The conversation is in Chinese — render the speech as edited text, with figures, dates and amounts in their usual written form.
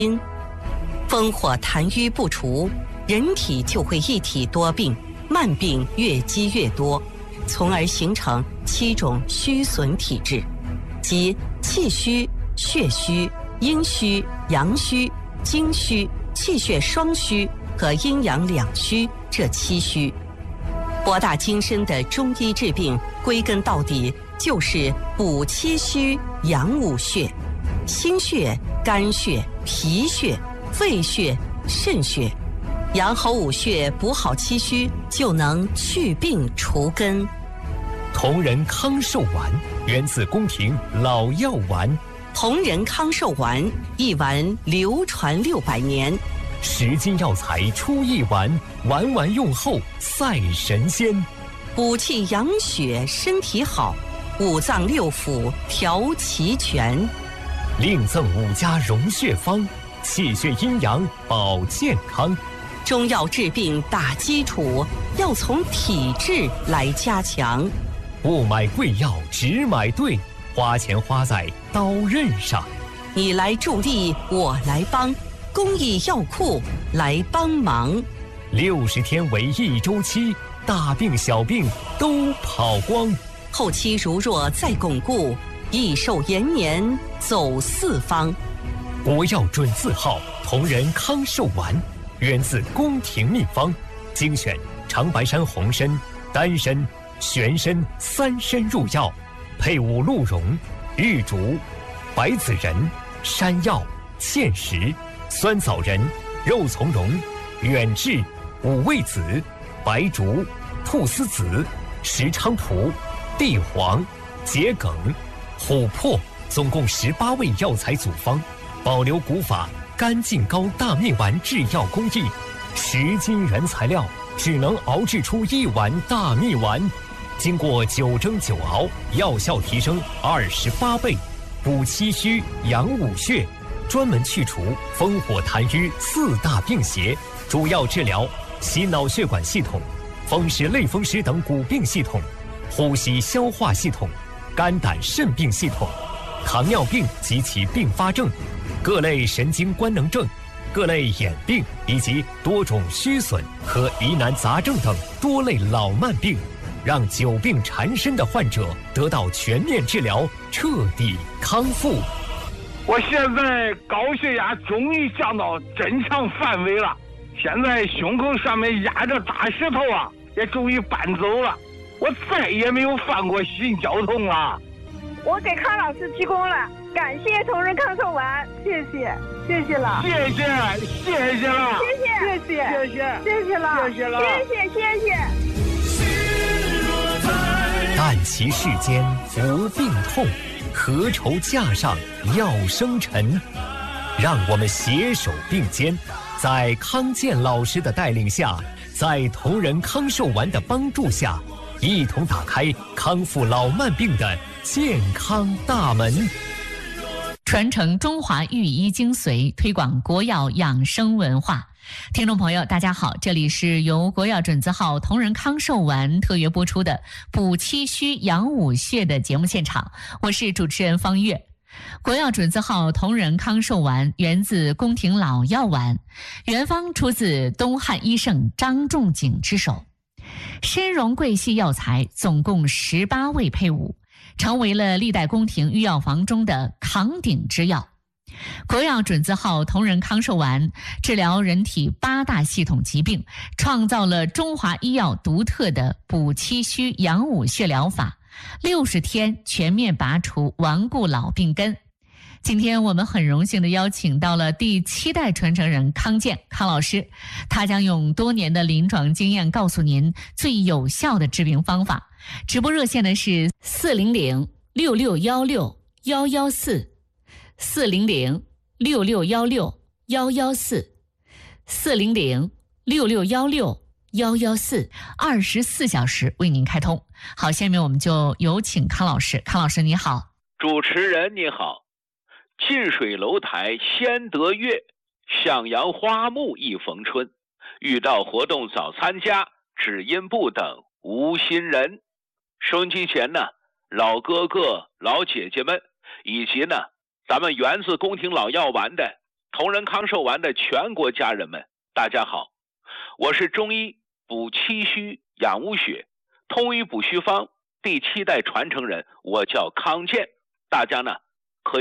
烽火痰瘀不除，人体就会一体多病，慢病越积越多，从而形成7种虚损体质，即气虚、血虚、阴虚、阳虚、精虚、气血双虚和阴阳两虚这7虚。博大精深的中医治病，归根到底就是补气虚、养五血。心血、肝血、脾血、肺血、肾血，养好五血，补好气虚，就能去病除根。 同仁康寿丸源自宫廷老药丸， 同仁康寿丸一丸流传600年 ，10斤药材出1丸，丸丸用后赛神仙。 补气养血，身体好，5脏6腑调齐全。 另赠5家溶血方，气血阴阳保健康。 中药治病打基础，要从体质来加强。 不买贵药，只买对，花钱花在刀刃上。 你来助力，我来帮，公益药库来帮忙。 60天为1周期，大病小病都跑光。 后期如若再巩固，益寿延年走4方。 国药准字号同仁康寿丸，源自宫廷秘方，精选长白山红参、丹参、玄参3参入药，配伍鹿茸、玉竹、白子仁、山药、芡实、酸枣仁、肉苁蓉、远志、五味子、白术、菟丝子、石菖蒲、地黄、桔梗、琥珀，总共18味药材组方，保留古法干净膏大面丸制药工艺，10斤原材料只能熬制出1碗大蜜丸，经过9蒸9熬，药效提升28倍，补气虚养五血，专门去除烽火痰瘀4大病邪，主要治疗心脑血管系统、风湿类风湿等骨病系统、呼吸消化系统、肝胆肾病系统、糖尿病及其并发症、各类神经官能症、各类眼病以及多种虚损和疑难杂症等多类老慢病，让久病缠身的患者得到全面治疗，彻底康复。 我现在高血压终于降到正常范围了，现在胸口上面压着大石头啊，也终于搬走了，我再也没有犯过心绞痛了。 我给康老师提供了，感谢同仁康寿丸，谢谢，谢谢了， 谢谢了， 谢谢，谢谢，谢谢了，谢谢了，谢谢。 但其世间无病痛，何愁架上药生尘？让我们携手并肩，在康健老师的带领下，在同仁康寿丸的帮助下，一同打开康复老慢病的健康大门， 传承中华御医精髓，推广国药养生文化。听众朋友大家好，这里是由国药准字号同仁康寿丸特约播出的补气虚养五血的节目现场，我是主持人方月。国药准字号同仁康寿丸源自宫廷老药丸，原方出自东汉医圣张仲景之手，参茸桂系药材总共18味配伍，成为了历代宫廷御药房中的扛鼎之药。国药准字号同仁康寿丸治疗人体8大系统疾病，创造了中华医药独特的补气虚养五血疗法，60天全面拔除顽固老病根。今天我们很荣幸地邀请到了第7代传承人康健康老师，他将用多年的临床经验告诉您最有效的治病方法。直播热线呢是400-6616-114 400-6616-114 400-6616-114， 24小时为您开通。好，下面我们就有请康老师。康老师你好。 主持人你好。近水楼台先得月，向阳花木易逢春。遇到活动早参加，只因不等无心人。收音机前呢，老哥哥老姐姐们，以及呢咱们源自宫廷老药丸的同仁康寿丸的全国家人们，大家好，我是中医补气虚养污血通医补虚方第7代传承人，我叫康健，大家呢